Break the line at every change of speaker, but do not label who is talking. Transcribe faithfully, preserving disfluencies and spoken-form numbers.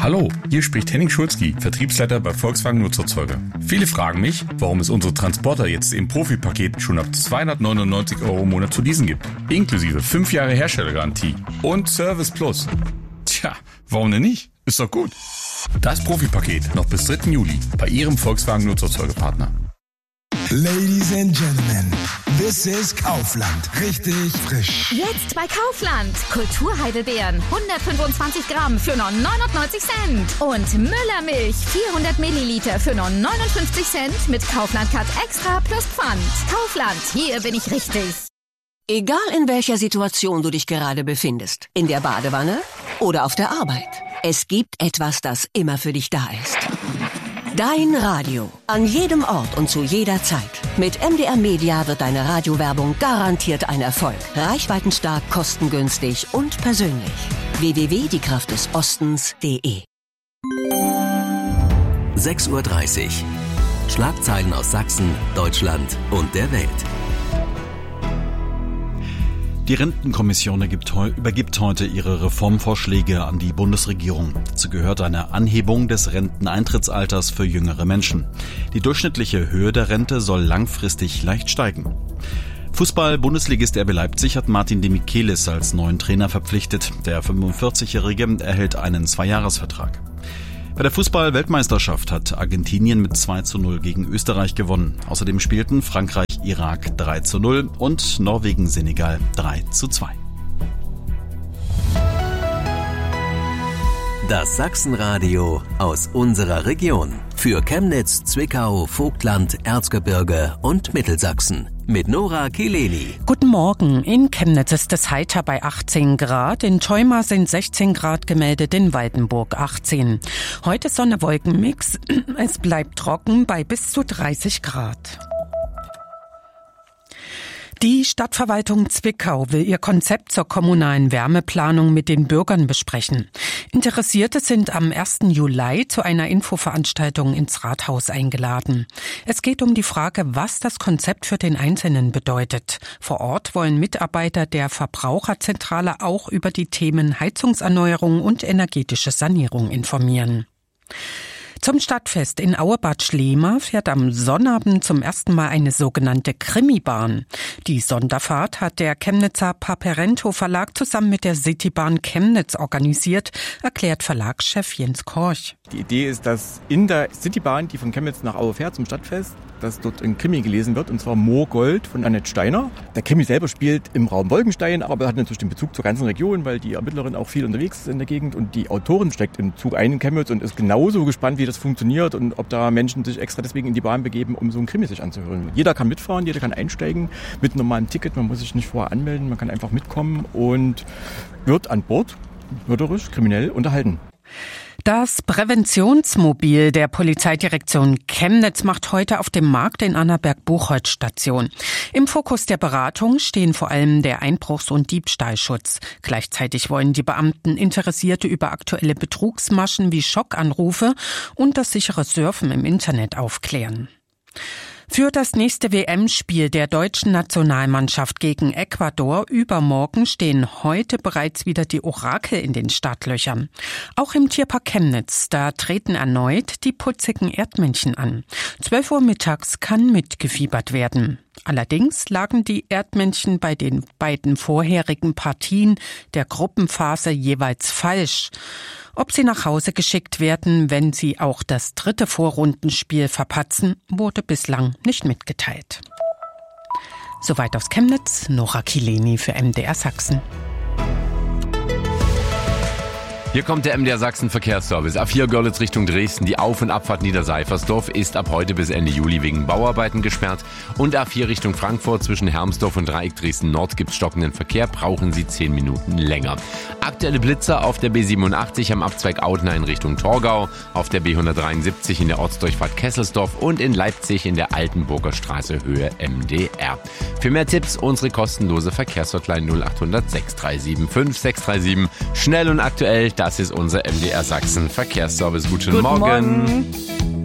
Hallo, hier spricht Henning Schulzki, Vertriebsleiter bei Volkswagen Nutzerzeuger. Viele fragen mich, warum es unsere Transporter jetzt im Profi-Paket schon ab zweihundertneunundneunzig Euro im Monat zu leasen gibt. Inklusive fünf Jahre Herstellergarantie und Service Plus. Tja, warum denn nicht? Ist doch gut. Das Profi-Paket noch bis dritten Juli bei Ihrem Volkswagen Nutzerzeugerpartner.
Ladies and Gentlemen, this is Kaufland. Richtig frisch.
Jetzt bei Kaufland. Kulturheidelbeeren hundertfünfundzwanzig Gramm für nur neunundneunzig Cent. Und Müllermilch vierhundert Milliliter für nur neunundfünfzig Cent mit Kaufland Cut Extra plus Pfand. Kaufland, hier bin ich richtig.
Egal in welcher Situation du dich gerade befindest. In der Badewanne oder auf der Arbeit. Es gibt etwas, das immer für dich da ist. Dein Radio. An jedem Ort und zu jeder Zeit. Mit M D R Media wird deine Radiowerbung garantiert ein Erfolg. Reichweitenstark, kostengünstig und persönlich. w w w punkt die kraft des ostens punkt de
sechs Uhr dreißig. Schlagzeilen aus Sachsen, Deutschland und der Welt.
Die Rentenkommission übergibt heute ihre Reformvorschläge an die Bundesregierung. Dazu gehört eine Anhebung des Renteneintrittsalters für jüngere Menschen. Die durchschnittliche Höhe der Rente soll langfristig leicht steigen. Fußball-Bundesligist R B Leipzig hat Martin Demichelis als neuen Trainer verpflichtet. Der fünfundvierzigjährige erhält einen Zweijahresvertrag. Bei der Fußball-Weltmeisterschaft hat Argentinien mit zwei zu null gegen Österreich gewonnen. Außerdem spielten Frankreich Irak drei zu null und Norwegen-Senegal drei zu zwei.
Das Sachsenradio aus unserer Region. Für Chemnitz, Zwickau, Vogtland, Erzgebirge und Mittelsachsen. Mit Nora Kileni.
Guten Morgen. In Chemnitz ist es heiter bei achtzehn Grad. In Theuma sind sechzehn Grad gemeldet, in Waldenburg achtzehn. Heute Sonne-Wolken-Mix. Es bleibt trocken bei bis zu dreißig Grad. Die Stadtverwaltung Zwickau will ihr Konzept zur kommunalen Wärmeplanung mit den Bürgern besprechen. Interessierte sind am ersten Juli zu einer Infoveranstaltung ins Rathaus eingeladen. Es geht um die Frage, was das Konzept für den Einzelnen bedeutet. Vor Ort wollen Mitarbeiter der Verbraucherzentrale auch über die Themen Heizungserneuerung und energetische Sanierung informieren. Zum Stadtfest in Auebad Schlema fährt am Sonnabend zum ersten Mal eine sogenannte Krimibahn. Die Sonderfahrt hat der Chemnitzer Paperento Verlag zusammen mit der Citybahn Chemnitz organisiert, erklärt Verlagschef Jens Korch.
Die Idee ist, dass in der Citybahn, die von Chemnitz nach Aue fährt zum Stadtfest, dass dort ein Krimi gelesen wird, und zwar Moorgold von Annette Steiner. Der Krimi selber spielt im Raum Wolkenstein, aber hat natürlich den Bezug zur ganzen Region, weil die Ermittlerin auch viel unterwegs ist in der Gegend und die Autorin steckt im Zug ein in Chemnitz und ist genauso gespannt, wie das funktioniert und ob da Menschen sich extra deswegen in die Bahn begeben, um so einen Krimi sich anzuhören. Jeder kann mitfahren, jeder kann einsteigen mit einem normalen Ticket, man muss sich nicht vorher anmelden, man kann einfach mitkommen und wird an Bord mörderisch, kriminell unterhalten.
Das Präventionsmobil der Polizeidirektion Chemnitz macht heute auf dem Markt in Annaberg-Buchholz Station. Im Fokus der Beratung stehen vor allem der Einbruchs- und Diebstahlschutz. Gleichzeitig wollen die Beamten Interessierte über aktuelle Betrugsmaschen wie Schockanrufe und das sichere Surfen im Internet aufklären. Für das nächste W M-Spiel der deutschen Nationalmannschaft gegen Ecuador übermorgen stehen heute bereits wieder die Orakel in den Startlöchern. Auch im Tierpark Chemnitz, da treten erneut die putzigen Erdmännchen an. zwölf Uhr mittags kann mitgefiebert werden. Allerdings lagen die Erdmännchen bei den beiden vorherigen Partien der Gruppenphase jeweils falsch. Ob sie nach Hause geschickt werden, wenn sie auch das dritte Vorrundenspiel verpatzen, wurde bislang nicht mitgeteilt. Soweit aus Chemnitz, Nora Kileni für M D R Sachsen.
Hier kommt der M D R Sachsen Verkehrsservice. A vier Görlitz Richtung Dresden. Die Auf- und Abfahrt Niederseifersdorf ist ab heute bis Ende Juli wegen Bauarbeiten gesperrt. Und A vier Richtung Frankfurt zwischen Hermsdorf und Dreieck Dresden Nord gibt's stockenden Verkehr. Brauchen Sie zehn Minuten länger. Aktuelle Blitzer auf der B siebenundachtzig am Abzweig Audenhain Richtung Torgau, auf der B hundertdreiundsiebzig in der Ortsdurchfahrt Kesselsdorf und in Leipzig in der Altenburger Straße Höhe M D R. Für mehr Tipps unsere kostenlose Verkehrshotline null acht hundert sechs drei sieben fünf sechs drei sieben. Schnell und aktuell. Das ist unser M D R Sachsen Verkehrsservice. Guten, Guten Morgen. Morgen.